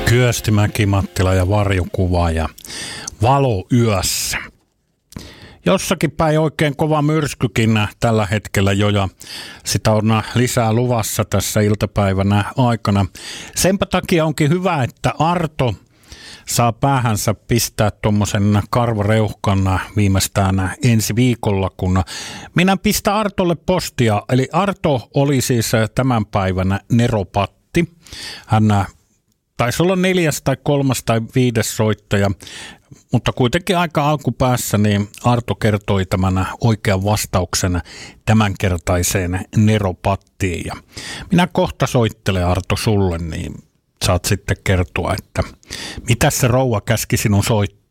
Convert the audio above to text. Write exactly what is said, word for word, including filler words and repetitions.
Kyösti Mäki-Mattila ja Varjokuva ja Valo yössä. Jossakin päin oikein kova myrskykin tällä hetkellä jo, ja sitä on lisää luvassa tässä iltapäivänä aikana. Senpä takia onkin hyvä, että Arto saa päähänsä pistää tuommoisen karvareuhkan viimeistään ensi viikolla, kun minä pistän Artolle postia. Eli Arto oli siis tämän päivän neropatti. Hän taisi olla neljäs tai kolmas tai viides soittaja, mutta kuitenkin aika alkupäässä niin Arto kertoi tämän oikean vastauksen tämänkertaiseen neropattiin. Ja minä kohta soittelen Arto sulle, niin saat sitten kertoa, että mitä se rouva käski sinun soittaa.